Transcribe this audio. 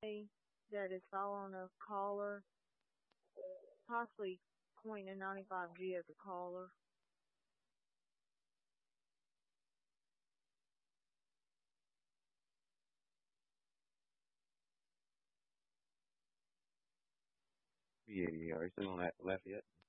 that is following a caller, possibly pointing a 95G at the caller. Yeah, yeah. Are you still on that Lafayette?